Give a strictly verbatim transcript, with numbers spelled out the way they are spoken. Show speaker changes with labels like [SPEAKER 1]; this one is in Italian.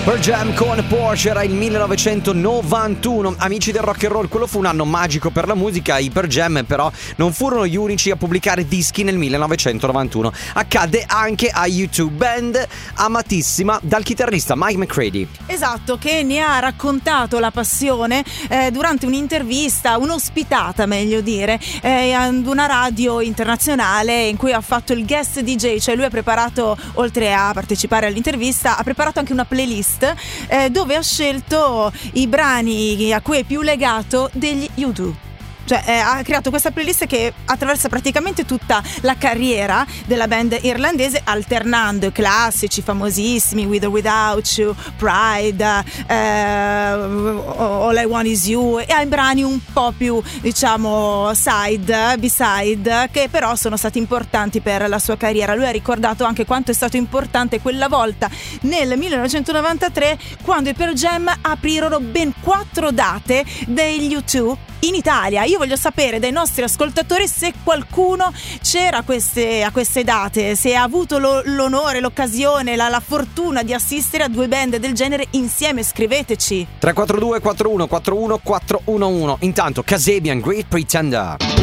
[SPEAKER 1] Pearl Jam con Porsche era il millenovecentonovantuno. Amici del rock and roll, quello fu un anno magico per la musica. I Pearl Jam però non furono gli unici a pubblicare dischi nel millenovecentonovantuno. Accadde anche a U due, band amatissima dal chitarrista Mike McCready.
[SPEAKER 2] Esatto, che ne ha raccontato la passione eh, durante un'intervista, un'ospitata meglio dire, eh, ad una radio internazionale in cui ha fatto il guest D J. Cioè lui ha preparato, oltre a partecipare all'intervista, ha preparato anche una playlist Eh, dove ha scelto i brani a cui è più legato degli U due. Cioè eh, ha creato questa playlist che attraversa praticamente tutta la carriera della band irlandese, alternando i classici famosissimi With or Without You, Pride, eh, All I Want Is You, e ai brani un po' più diciamo side, b-side, che però sono stati importanti per la sua carriera. Lui ha ricordato anche quanto è stato importante quella volta nel millenovecentonovantatré, quando i Pearl Jam aprirono ben quattro date degli U due in Italia. Io voglio sapere dai nostri ascoltatori se qualcuno c'era a queste, a queste date, se ha avuto lo, l'onore, l'occasione, la, la fortuna di assistere a due band del genere insieme. Scriveteci
[SPEAKER 1] tre quattro due quattro uno quattro uno quattro uno uno. Intanto Kasabian, Great Pretender.